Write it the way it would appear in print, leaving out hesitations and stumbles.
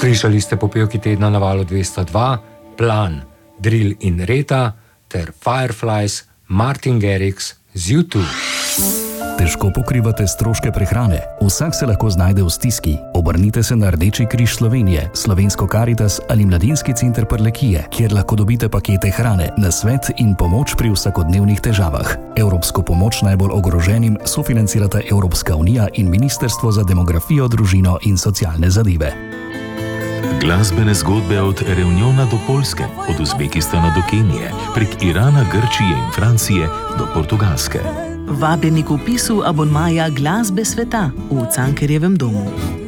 Slišali ste popevki tedna na Valu 202, Plan, Drill in Reta ter Fireflies, Martin Garrix z YouTube. Težko pokrivate stroške prehrane? Vsak se lahko znajde v stiski. Obrnite se na Rdeči križ Slovenije, Slovensko Karitas ali Mladinski center Prlekije, kjer lahko dobite pakete hrane, nasvet in pomoč pri vsakodnevnih težavah. Evropsko pomoč najbolj ogroženim sofinancirata Evropska unija in Ministrstvo za demografijo, družino in socialne zadeve. Glasbene zgodbe od Reunjona do Poljske, od Uzbekistana do Kenije, prek Irana, Grčije in Francije do Portugalske. Vabljeni k vpisu abonmaja Glasbe sveta v Cankarjevem domu.